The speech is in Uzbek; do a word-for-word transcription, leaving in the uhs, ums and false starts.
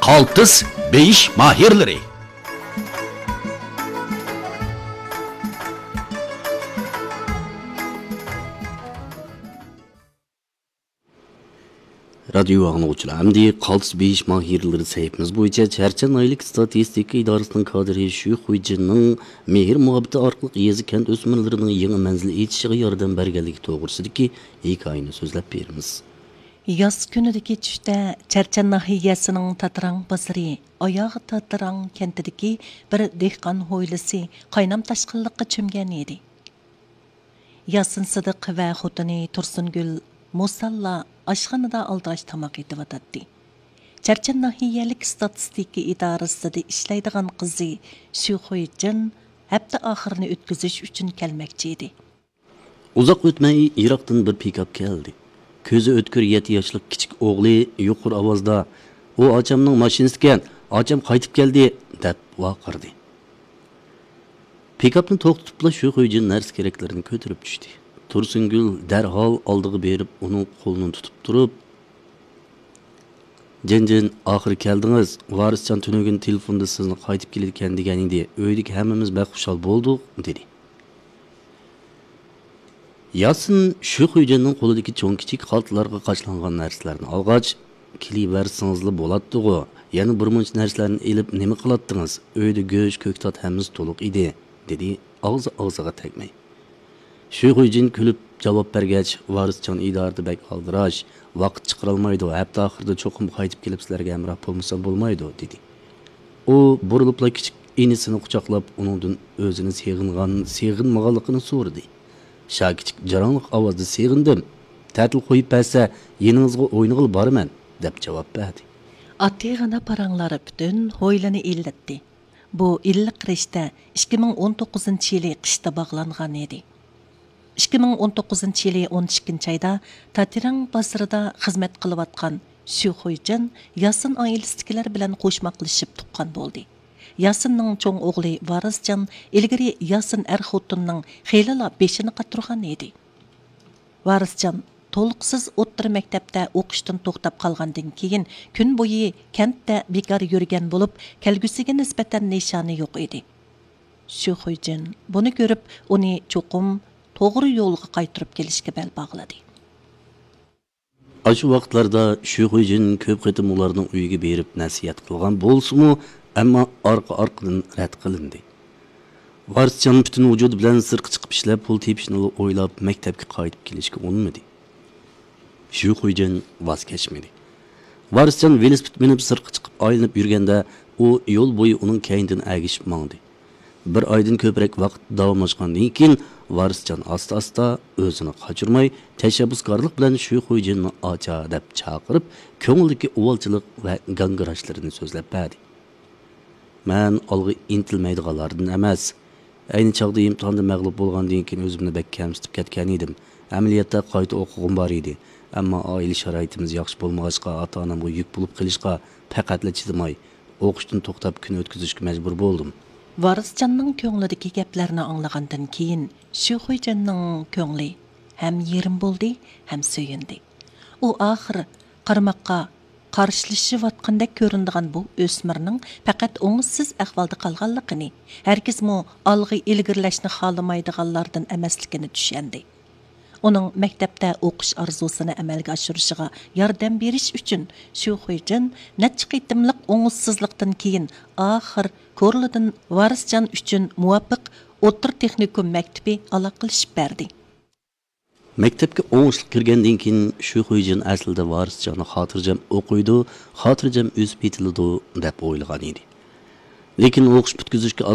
Qaltis beyish mahirlari. Radyo anlıqçılar, әмді қалтыс бейіш мағирлері сәйіпіміз бойынша Чәрчен айлық статистика идарысының кадри Шу Хуйжинның мехір мұғабыты арқылық езі кент өсмірлерінің еңі мәнзілі етішіға ярдан бәргәлігі тоғырсыдыки екі айны сөзләп беріміз. Яз күнідегі түшті Чәрчен нахиясының татыраң басыры, аяғы татыраң кентідегі бір дехқан хойлысы қайнам ташқылыққа чөмген еді. Ясын Сыдық вә Хотыны Тұрсынгүл Musalla aşxanada aldıraş tamaq etib ataddı. Çərçən nahiyəlik statistika idarəsində işləydiğən qızı Шу Хуйжин həftə axırını ötküzüş üçün gəlməkçi idi. Uzaq ötməyi İraqdan bir pikap gəldi. Közü ötkür yedi yaşlıq kiçik oğlu yuqur avazda "O açamның maşinisiken, açam qaytıb gəldi" deb vaqırdı. Pikapni to'xtatibla Шу Хуйжin nərs keraklərini götürüb düşdü. Tursuнгүл dərhal aldığı berib onun qolunu tutup durup "Jen-jen, axır gəldiniz. Variscan tünügün telefonda sizni qaytib kelirken degan edi. Öydik hammamiz baxushal bolduq" dedi. Yasin Шу Хуйжинның qo'lidagi cho'ng kichik xaltalarga qachlangan narsalarni olg'ach, "Keliversingizli bo'ladi-ku. Yana bir muncha narsalarni elib nima qilatdingiz? Uyda go'sht, ko'ktat hammamiz to'liq edi" dedi og'zi og'ziga tegmay. Шу Хуйжин kulib javob bergach, Varisjon idorada bek aldirash, vaqt chiqarolmaydi, hafta oxirida cho'qim qaytib kelib sizlarga hamroh bo'lmasa bo'lmaydi dedi. U burilibla kichik inisini quchoqlab, uningdan o'zini seg'ingan, seg'inmaganligini so'radi. Sha kichik jarangliq ovozda seg'indim. Ta'til qo'yib bersa, yeningizga o'ynag'il borman deb javob berdi. Atig'ana paranglari butun hoylani illatdi. Bu illiq rishta ikki ming o'n to'qqizinchi yili qishda bog'langan edi. ikki ming o'n to'qqizinchi yili o'n ikkinchi ayda Tatirang basrida xizmat qilayotgan Шу Хуйжин Yasin oilasidagilar bilan qo'shmoqlashib tuqqan bo'ldi. Yasinning cho'ng o'g'li Varisjon ilgari Yasin er xotinning xeyla beshini qatirgan edi. Varisjon to'liqsiz o'ttir maktabda o'qishdan to'xtab qolgandan keyin kun bo'yi kentda bekor yurgan bo'lib, kelgusiga nisbatan nishoni yo'q edi. Шу Хуйжин buni ko'rib, uni cho'qim to'g'ri yo'lga qaytirib kelishga bel bog'ladi. Aşı vaqtlarda Шу Хуйжин ko'p qitim ularning uyiga berib nasihat qilgan bo'lsa-mu, ammo orqa-orqadan rad qilindi. Varisjon butun vujudi bilan sirqi chiqib ishlab pul tepishni o'ylab maktabga qaytib kelishga urinmadi. Шу Хуйжин voz kechmadi. Varisjon velosiped minib sirqi chiqib aylanib yurganda, u yo'l bo'yi uning keynidan agishib mangdi. Bir oydan ko'proq vaqt davomlashgandan keyin Varisjon asta-asta o'zini qochirmay, tashabbuskorlik bilan Шу Хуйжinni acha deb chaqirib, ko'ngildagi uvolchilik va gangirashlarini so'zlab berdi. "Men olg'a intilmaydiganlardan emas. Ayni chaqda imtihonda mag'lub bo'lgandan keyin o'zimni bek kamsitib ketgan edim. Amaliyotda qayta o'qig'im bor edi. Ammo oila sharoitimiz yaxshi bo'lmag'achqa, ota-onamga yuk bo'lib qilishga faqatla chidamay, o'qishdan to'xtab kun o'tkazishga majbur bo'ldim." Varisjonning ko'nglidagi gaplarni anglagandan keyin Шу Хуйжинning ko'ngli ham yerim bo'ldi, ham suyundi. U oxir qarmoqqa qarshilashayotgandek ko'rinadigan bu o'smirning faqat o'ngsiz ahvolda qolganligini, hargizmi olg'a ilgirlashni xohlamaydiganlardan emasligini tushundi. Uning maktabda o'qish orzusini amalga oshirishiga yordam berish uchun Шу Хуйжин necha qitimliq o'ng'izsizlikdan keyin oxir Korlidan Varisjon uchun muvofiq o'tir texnikum maktabi aloqalashib berdi. Maktabga o'ng'ishli kirgandan keyin Шу Хуйжин aslida Varisjonni xotirjam o'qiydi, xotirjam o'z betilidi deb o'ylagan edi. Lekin o'qish bitkazishga